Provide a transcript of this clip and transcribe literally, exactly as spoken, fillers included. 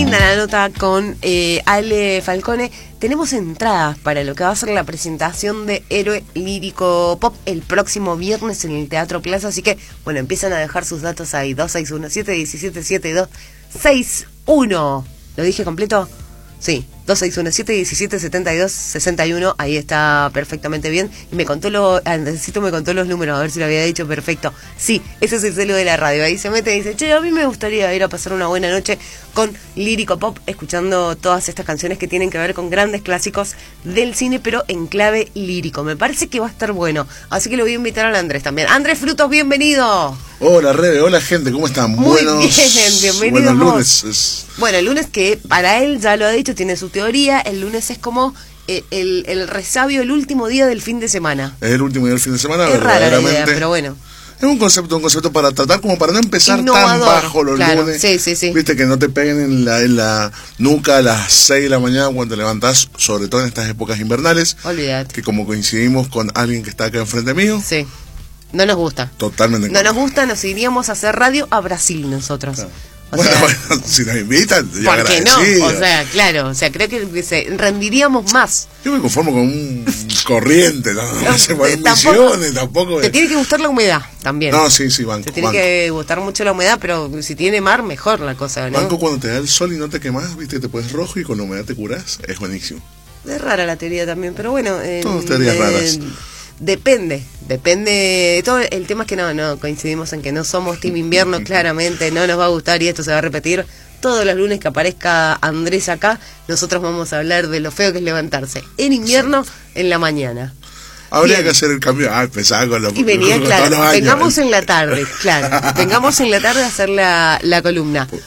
linda la nota con eh, Ale Falcone. Tenemos entradas para lo que va a ser la presentación de Héroe Lírico Pop el próximo viernes en el Teatro Plaza. Así que, bueno, empiezan a dejar sus datos ahí. dos seis uno siete uno siete siete dos seis uno. ¿Lo dije completo? Sí, dos seis uno siete uno siete siete dos seis uno, ahí está perfectamente bien. Y me contó lo, necesito me contó los números, a ver si lo había dicho perfecto. Sí, ese es el celo de la radio. Ahí se mete y dice, che, a mí me gustaría ir a pasar una buena noche con Lírico Pop, escuchando todas estas canciones que tienen que ver con grandes clásicos del cine, pero en clave lírico. Me parece que va a estar bueno, así que lo voy a invitar al Andrés también. Andrés Frutos, bienvenido. Hola, Rebe, hola gente, ¿cómo están? Muy Buenos, bien, bienvenido. buenos lunes. Es... Bueno, el lunes que para él, ya lo ha dicho, tiene su teoría. El lunes es como el, el, el resabio, el último día del fin de semana. Es el último día del fin de semana, es rara la verdaderamente. idea, pero bueno. Es un concepto, un concepto para tratar, como para no empezar Innovador, tan bajo los claro, lunes. sí, sí, sí. Viste, que no te peguen en la, en la nuca a las seis de la mañana cuando te levantás, sobre todo en estas épocas invernales. Olvídate. Que como coincidimos con alguien que está acá enfrente mío. Sí. No nos gusta. Totalmente. No nos gusta, nos iríamos a hacer radio a Brasil nosotros. Claro. O bueno, sea, bueno, si nos invitan, yo ¿por qué no? agradecido. O sea, claro, o sea, creo que se, rendiríamos más. Yo me conformo con un corriente, no, no sé, por tampoco, misiones, tampoco. Te tiene que gustar la humedad también. No, sí, sí, banco. Te tiene banco. que gustar mucho la humedad, pero si tiene mar, mejor la cosa, ¿no? Banco cuando te da el sol y no te quemas, viste, te pones rojo y con la humedad te curás, es buenísimo. Es rara la teoría también, pero bueno. Eh, Todas teorías eh, raras. Depende, depende. Todo el tema es que no, no coincidimos en que no somos team invierno, claramente no nos va a gustar y esto se va a repetir. Todos los lunes que aparezca Andrés acá, nosotros vamos a hablar de lo feo que es levantarse en invierno, sí, en la mañana. Habría Bien. que hacer el cambio. Ah, empezaba con los. Y venía, con claro, todos los vengamos años. en la tarde, claro. Vengamos en la tarde a hacer la, la columna.